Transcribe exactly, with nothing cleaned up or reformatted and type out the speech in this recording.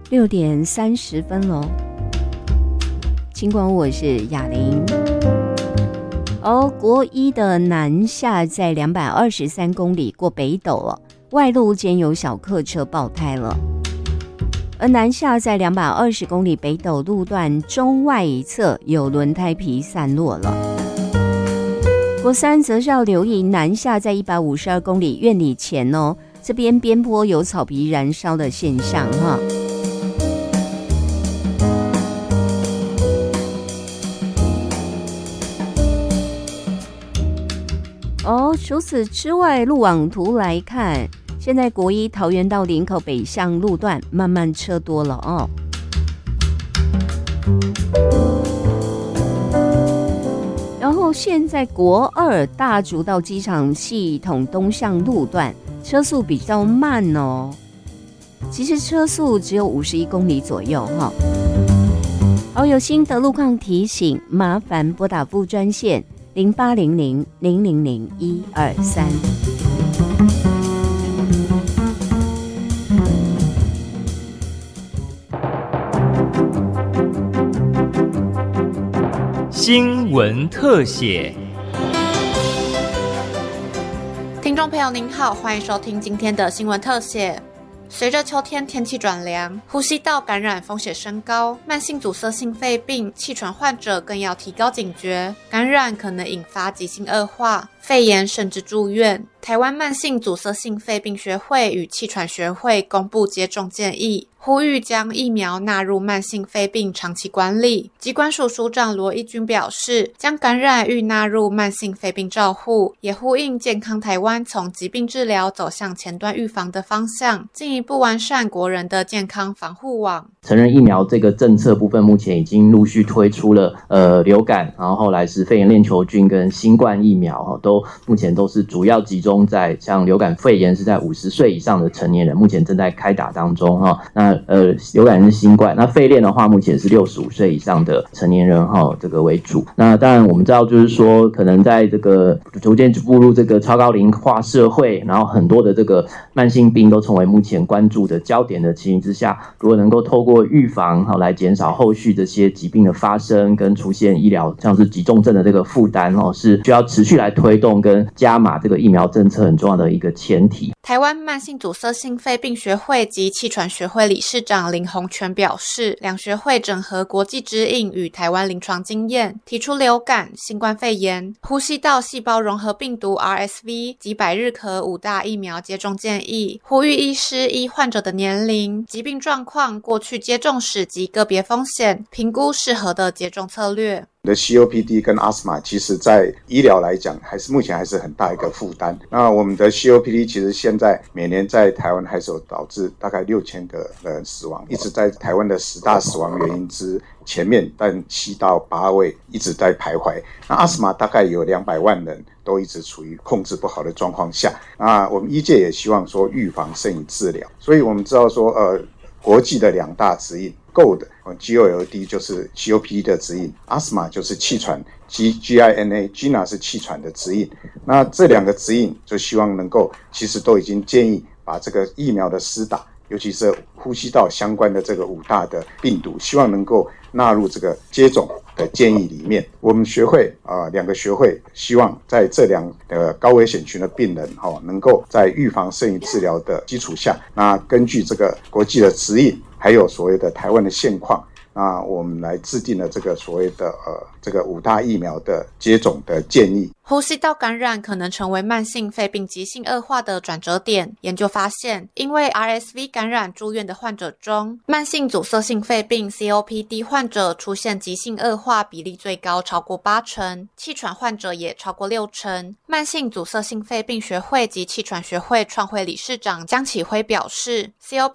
六点三十分咯。尽管我是雅玲。哦，国一的南下在两百二十三公里过北斗了，外路间有小客车爆胎了。而南下在两百二十公里北斗路段中外一侧有轮胎皮散落了。国三则是要留意南下在一百五十二公里院里前哦，这边边坡有草皮燃烧的现象哈。哦，除此之外，路网图来看，现在国一桃园到林口北向路段慢慢车多了哦。然后现在国二大竹到机场系统东向路段车速比较慢哦，其实车速只有五十一公里左右哈。好，有新的路况提醒，麻烦拨打副专线零八零零零零零一二三。 新闻特写。 听众朋友您好，欢迎收听今天的新闻特写。随着秋天天气转凉，呼吸道感染风险升高，慢性阻塞性肺病、气喘患者更要提高警觉，感染可能引发急性恶化、肺炎甚至住院。台湾慢性阻塞性肺病学会与气喘学会公布接种建议，呼吁将疫苗纳入慢性肺病长期管理。疾管署署长罗一军表示，将感染欲纳入慢性肺病照护，也呼应健康台湾从疾病治疗走向前端预防的方向，进一步完善国人的健康防护网。 成人疫苗这个政策部分，目前已经陆续推出了呃流感，然后后来是肺炎链球菌跟新冠疫苗，都目前都是主要集中在像流感肺炎是在五十岁以上的成年人，目前正在开打当中哈。那呃流感是新冠，那肺链的话目前是六十五岁以上的成年人哈这个为主。那当然我们知道就是说，可能在这个逐渐步入这个超高龄化社会，然后很多的这个慢性病都成为目前关注的焦点的情形之下，如果能够透过预防好来减少后续这些疾病的发生跟出现医疗像是急重症的这个负担哦，是需要持续来推动跟加码这个疫苗政策很重要的一个前提。 台湾慢性阻塞性肺病学会及气喘学会理事长林宏全表示，两学会整合国际指引与台湾临床经验，提出流感、新冠肺炎、呼吸道细胞融合病毒 R S V 及百日咳五大疫苗接种建议，呼吁医师依患者的年龄、疾病状况、过去接种史及个别风险，评估适合的接种策略。 的 C O P D 跟 asthma 其实在医疗来讲还是目前还是很大一个负担。那我们的 C O P D 其实现在每年在台湾还是有导致大概六千个人死亡，一直在台湾的十大死亡原因之前面，但七到八位一直在徘徊。那 asthma 大概有两百万人都一直处于控制不好的状况下。那我们医界也希望说预防胜于治疗，所以我们知道说呃国际的两大指引 G O L D G O L D 就是 C O P D 的指引， asthma 就是气喘 G I N A G I N A 是气喘的指引。那这两个指引就希望能够其实都已经建议把这个疫苗的施打，尤其是呼吸道相关的这个五大的病毒，希望能够纳入这个接种的建议里面。我们学会啊、呃，两个学会希望在这两个高危险群的病人哦，能够在预防胜于治疗的基础下，那根据这个国际的指引，还有所谓的台湾的现况，那我们来制定了这个所谓的呃这个五大疫苗的接种的建议。 呼吸道感染可能成为慢性肺病急性恶化的转折点。研究发现，因为 R S V 感染住院的患者中，慢性阻塞性肺病 C O P D 患者出现急性恶化比例最高，超过八成，气喘患者也超过六成。慢性阻塞性肺病学会及气喘学会创会理事长江启辉表示， C O